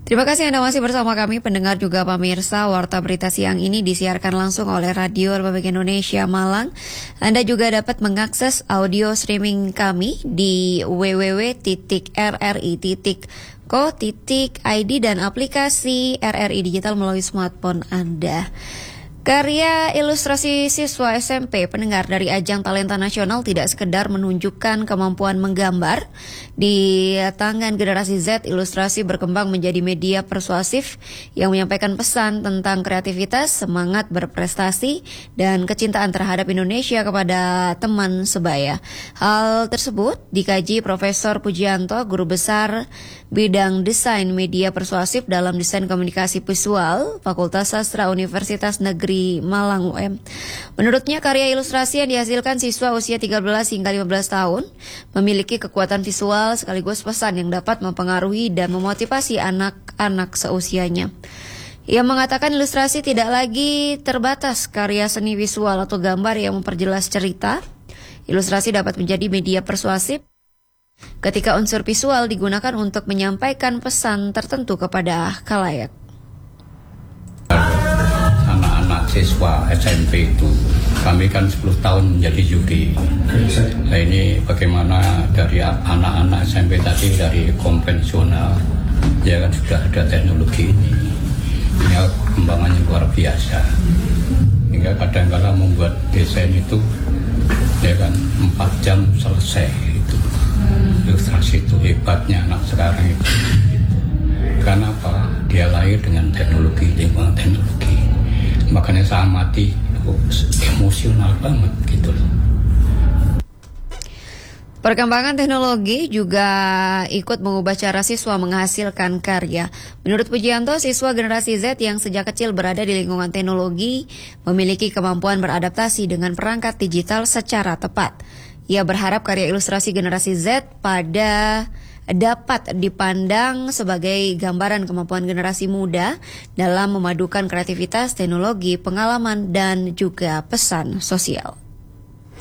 Terima kasih Anda masih bersama kami, pendengar juga pemirsa. Warta Berita Siang ini disiarkan langsung oleh Radio Republik Indonesia Malang. Anda juga dapat mengakses audio streaming kami di www.rri.co.id dan aplikasi RRI Digital melalui smartphone Anda. Karya ilustrasi siswa SMP pendengar dari ajang Talenta Nasional tidak sekedar menunjukkan kemampuan menggambar. Di tangan generasi Z, ilustrasi berkembang menjadi media persuasif yang menyampaikan pesan tentang kreativitas, semangat berprestasi, dan kecintaan terhadap Indonesia kepada teman sebaya. Hal tersebut dikaji Profesor Pujianto, Guru Besar Bidang Desain Media Persuasif dalam Desain Komunikasi Visual, Fakultas Sastra Universitas Negeri Malang UM. Menurutnya, karya ilustrasi yang dihasilkan siswa usia 13 hingga 15 tahun memiliki kekuatan visual sekaligus pesan yang dapat mempengaruhi dan memotivasi anak-anak seusianya. Ia mengatakan ilustrasi tidak lagi terbatas karya seni visual atau gambar yang memperjelas cerita. Ilustrasi dapat menjadi media persuasif ketika unsur visual digunakan untuk menyampaikan pesan tertentu kepada khalayak. Anak-anak siswa SMP itu, kami kan 10 tahun menjadi juri. Nah ini bagaimana dari anak-anak SMP tadi dari konvensional, ya kan sudah ada teknologi ini. Ya, perkembangannya luar biasa. Hingga kadang-kadang membuat desain itu, ya kan 4 jam selesai itu. Ilustrasi itu hebatnya anak sekarang itu. Karena apa? Dia lahir dengan teknologi, lingkungan teknologi. Makanya saya amati, emosional banget gitu loh. Perkembangan teknologi juga ikut mengubah cara siswa menghasilkan karya. Menurut Pujianto, siswa generasi Z yang sejak kecil berada di lingkungan teknologi memiliki kemampuan beradaptasi dengan perangkat digital secara tepat. Ia berharap karya ilustrasi generasi Z dapat dipandang sebagai gambaran kemampuan generasi muda dalam memadukan kreativitas, teknologi, pengalaman, dan juga pesan sosial.